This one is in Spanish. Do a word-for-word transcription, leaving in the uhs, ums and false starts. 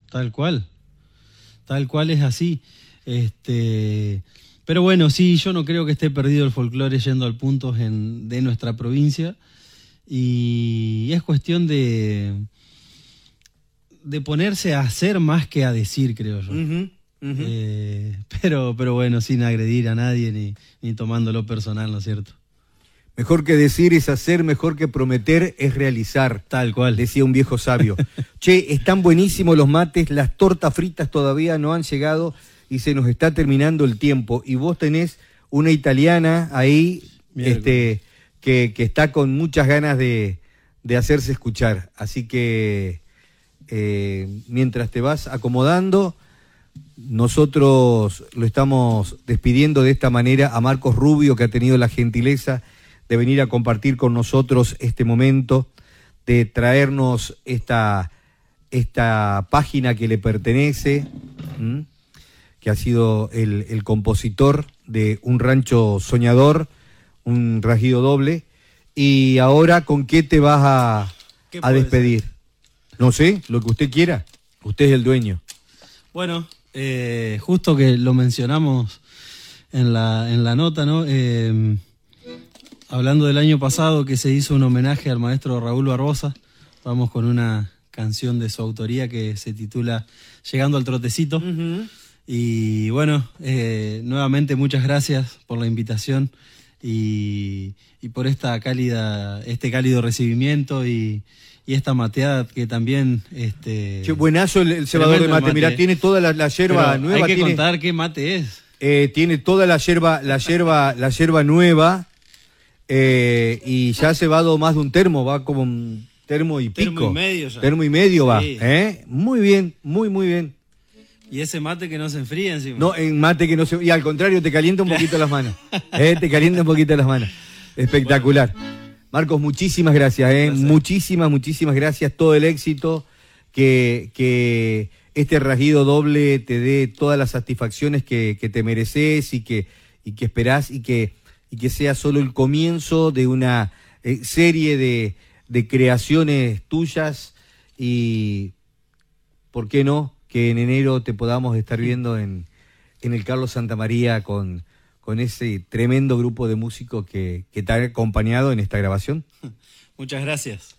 Tal cual. Tal cual es así. Este, pero bueno, sí, yo no creo que esté perdido el folclore yendo al punto en, de nuestra provincia. Y es cuestión de, de ponerse a hacer más que a decir, creo yo. Uh-huh, uh-huh. Eh, pero, pero bueno, sin agredir a nadie ni, ni tomándolo personal, ¿no es cierto? Mejor que decir es hacer, mejor que prometer es realizar. Tal cual. Decía un viejo sabio. Che, están buenísimos los mates, las tortas fritas todavía no han llegado y se nos está terminando el tiempo. Y vos tenés una italiana ahí este, que, que está con muchas ganas de, de hacerse escuchar. Así que eh, mientras te vas acomodando, nosotros lo estamos despidiendo de esta manera a Marcos Rubio, que ha tenido la gentileza de venir a compartir con nosotros este momento, de traernos esta, esta página que le pertenece, ¿m? que ha sido el, el compositor de Un Rancho Soñador, un rasguido doble. Y ahora, ¿con qué te vas a, a despedir? Ser? No sé, lo que usted quiera. Usted es el dueño. Bueno, eh, justo que lo mencionamos en la, en la nota, ¿no? Eh, Hablando del año pasado que se hizo un homenaje al maestro Raúl Barbosa, vamos con una canción de su autoría que se titula Llegando al Trotecito. Uh-huh. Y bueno, eh, nuevamente muchas gracias por la invitación y, y por esta cálida, este cálido recibimiento y, y esta mateada que también... Este, Che, buenazo el, el cebador de mate. mate, mirá, tiene toda la, la yerba Pero nueva. Hay que tiene, contar qué mate es. Eh, tiene toda la yerba, la yerba, la yerba nueva. Eh, y ya ha cebado más de un termo, va como un termo y pico. Termo y medio ya. Termo y medio sí. va, ¿eh? Muy bien, muy, muy bien. Y ese mate que no se enfría encima. No, en mate que no se... Y al contrario, te calienta un poquito las manos. ¿eh? Te calienta un poquito las manos. Espectacular. Bueno. Marcos, muchísimas gracias, ¿eh? Gracias. Muchísimas, muchísimas gracias. Todo el éxito. Que, que este rasguido doble te dé todas las satisfacciones que, que te mereces y que, y que esperás y que... y que sea solo el comienzo de una eh, serie de, de creaciones tuyas y, ¿por qué no?, que en enero te podamos estar viendo en, en el Carlos Santamaría con, con ese tremendo grupo de músicos que, que te ha acompañado en esta grabación. Muchas gracias.